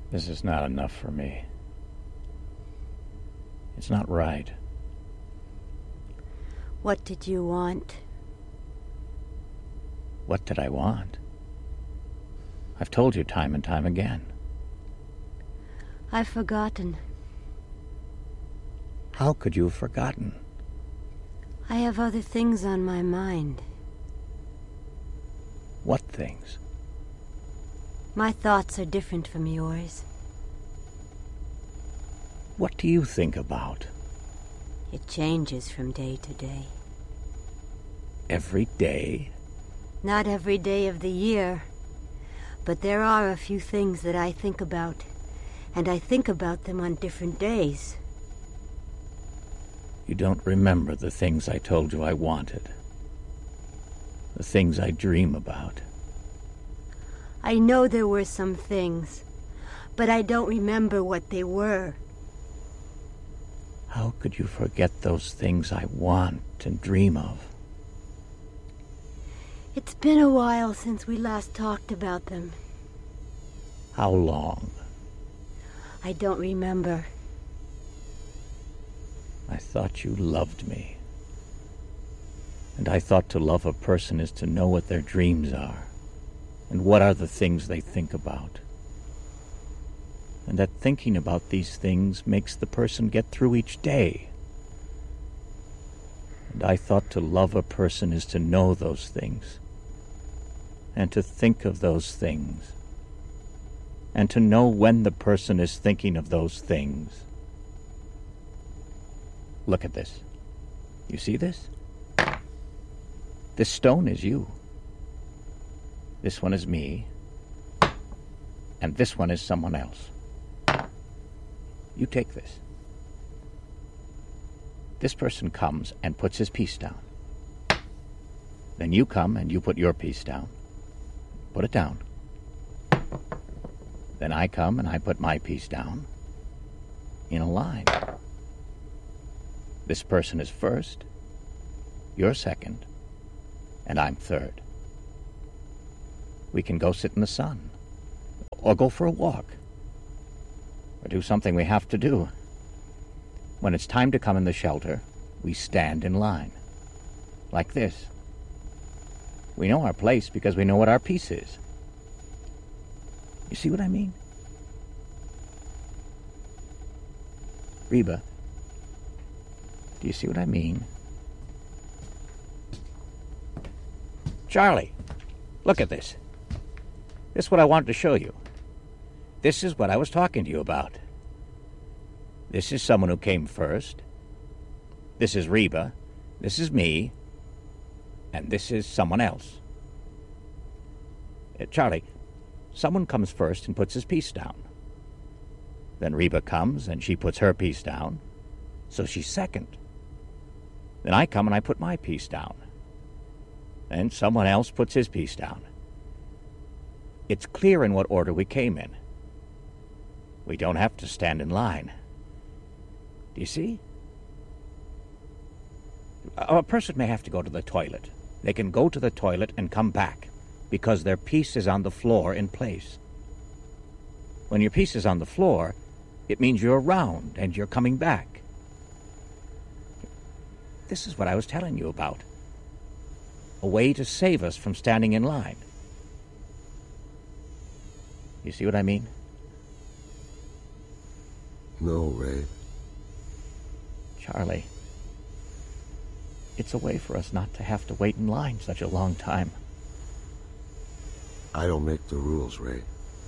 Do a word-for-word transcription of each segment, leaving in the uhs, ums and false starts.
This is not enough for me. It's not right. What did you want? What did I want? I've told you time and time again. I've forgotten. How could you have forgotten? I have other things on my mind. What things? My thoughts are different from yours. What do you think about? It changes from day to day. Every day? Not every day of the year. But there are a few things that I think about, and I think about them on different days. You don't remember the things I told you I wanted. The things I dream about. I know there were some things, but I don't remember what they were. How could you forget those things I want and dream of? It's been a while since we last talked about them. How long? I don't remember. I thought you loved me. And I thought to love a person is to know what their dreams are, and what are the things they think about. And that thinking about these things makes the person get through each day. And I thought to love a person is to know those things, and to think of those things, and to know when the person is thinking of those things. Look at this. You see this? This stone is you. This one is me. And this one is someone else. You take this. This person comes and puts his piece down. Then you come and you put your piece down. Put it down. Then I come and I put my piece down. In a line. This person is first. You're second. And I'm third. We can go sit in the sun. Or go for a walk. Or do something we have to do. When it's time to come in the shelter, we stand in line. Like this. We know our place because we know what our piece is. You see what I mean? Reba, do you see what I mean? Charlie, look at this. This is what I wanted to show you. This is what I was talking to you about. This is someone who came first. This is Reba. This is me. And this is someone else. Uh, Charlie, someone comes first and puts his piece down. Then Reba comes and she puts her piece down. So she's second. Then I come and I put my piece down. Then someone else puts his piece down. It's clear in what order we came in. We don't have to stand in line. Do you see? A person may have to go to the toilet. They can go to the toilet and come back because their piece is on the floor in place. When your piece is on the floor, it means you're around and you're coming back. This is what I was telling you about. A way to save us from standing in line. You see what I mean? No, Ray. Charlie, it's a way for us not to have to wait in line such a long time. I don't make the rules, Ray.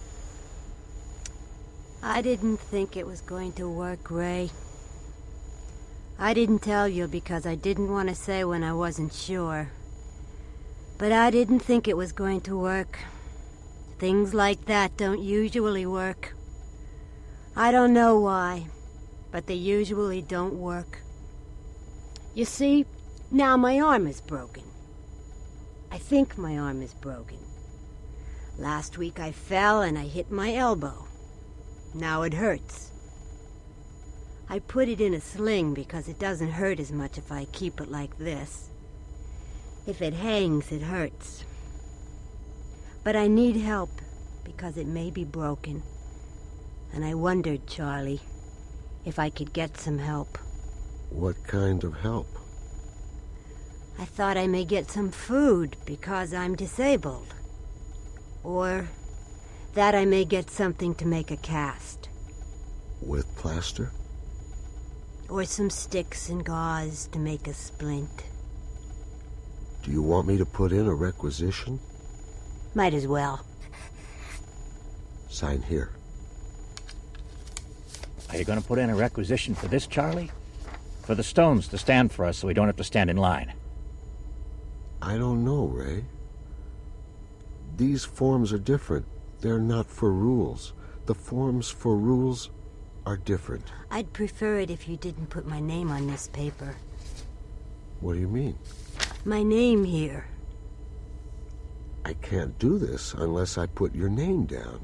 I didn't think it was going to work, Ray. I didn't tell you because I didn't want to say when I wasn't sure. But I didn't think it was going to work. Things like that don't usually work. I don't know why, but they usually don't work. You see, now my arm is broken. I think my arm is broken. Last week I fell and I hit my elbow. Now it hurts. I put it in a sling because it doesn't hurt as much if I keep it like this. If it hangs, it hurts. But I need help because it may be broken. And I wondered, Charlie, if I could get some help. What kind of help? I thought I may get some food because I'm disabled. Or that I may get something to make a cast. With plaster? Or some sticks and gauze to make a splint. Do you want me to put in a requisition? Might as well. Sign here. Are you going to put in a requisition for this, Charlie? For the stones to stand for us so we don't have to stand in line? I don't know, Ray. These forms are different. They're not for rules. The forms for rules are different. I'd prefer it if you didn't put my name on this paper. What do you mean? My name here. I can't do this unless I put your name down.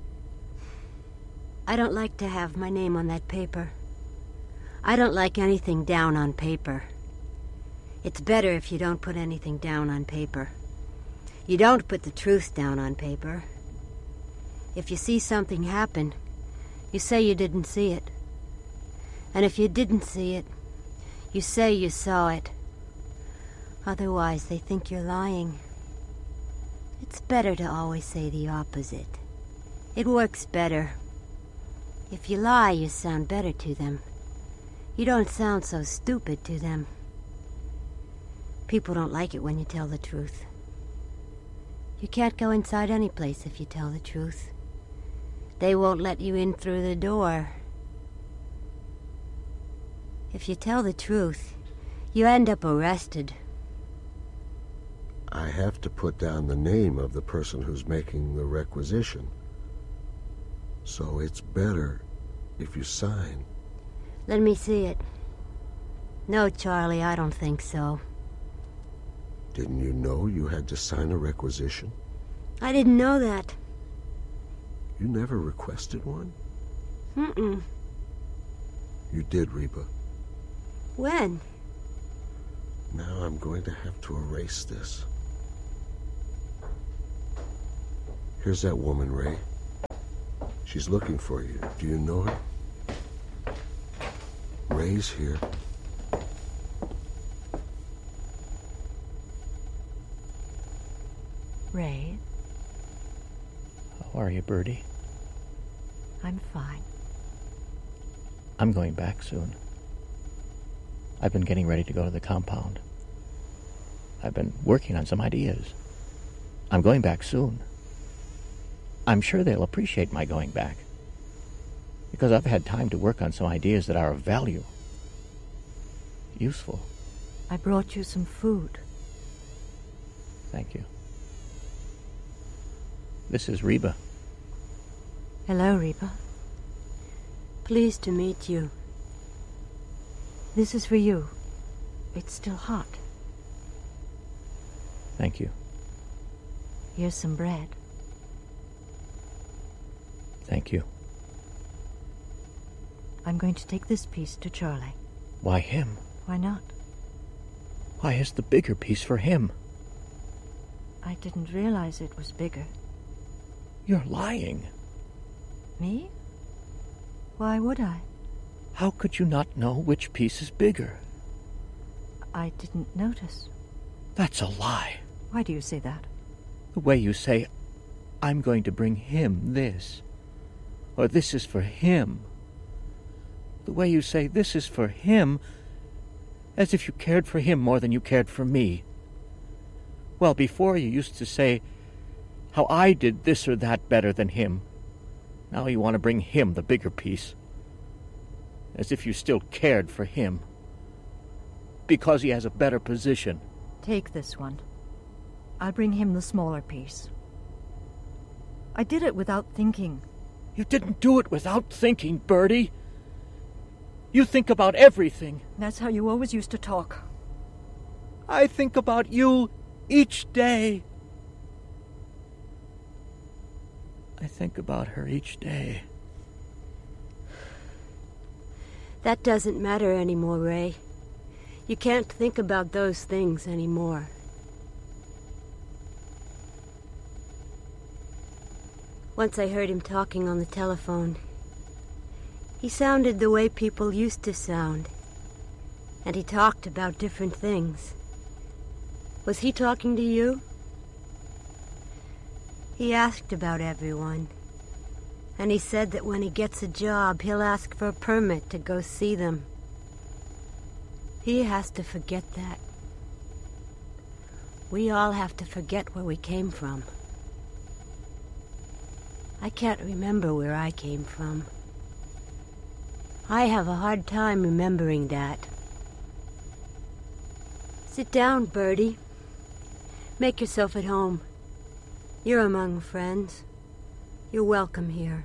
I don't like to have my name on that paper. I don't like anything down on paper. It's better if you don't put anything down on paper. You don't put the truth down on paper. If you see something happen, you say you didn't see it. And if you didn't see it, you say you saw it. Otherwise, they think you're lying. It's better to always say the opposite. It works better. If you lie, you sound better to them. You don't sound so stupid to them. People don't like it when you tell the truth. You can't go inside any place if you tell the truth. They won't let you in through the door. If you tell the truth, you end up arrested. I have to put down the name of the person who's making the requisition. So it's better if you sign. Let me see it. No, Charlie, I don't think so. Didn't you know you had to sign a requisition? I didn't know that. You never requested one? Mm-mm. You did, Reba. When? Now I'm going to have to erase this. Here's that woman, Ray. She's looking for you. Do you know her? Ray's here. Ray, How are you, Birdie? I'm fine. I'm going back soon. I've been getting ready to go to the compound. I've been working on some ideas. I'm going back soon. I'm sure they'll appreciate my going back, because I've had time to work on some ideas that are of value. Useful. I brought you some food. Thank you. This is Reba. Hello, Reba. Pleased to meet you. This is for you. It's still hot. Thank you. Here's some bread. Thank you. I'm going to take this piece to Charlie. Why him? Why not? Why is the bigger piece for him? I didn't realize it was bigger. You're lying. Me? Why would I? How could you not know which piece is bigger? I didn't notice. That's a lie. Why do you say that? The way you say, I'm going to bring him this, or this is for him. The way you say, this is for him, as if you cared for him more than you cared for me. Well, before you used to say how I did this or that better than him. Now you want to bring him the bigger piece, as if you still cared for him, because he has a better position. Take this one. I'll bring him the smaller piece. I did it without thinking. You didn't do it without thinking, Birdie. You think about everything. That's how you always used to talk. I think about you each day. I think about her each day. That doesn't matter anymore, Ray. You can't think about those things anymore. Once I heard him talking on the telephone. He sounded the way people used to sound. And he talked about different things. Was he talking to you? He asked about everyone. And he said that when he gets a job, he'll ask for a permit to go see them. He has to forget that. We all have to forget where we came from. I can't remember where I came from. I have a hard time remembering that. Sit down, Birdie. Make yourself at home. You're among friends. You're welcome here.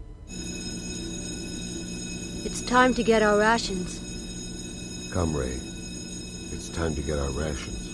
It's time to get our rations. Come, Ray. It's time to get our rations.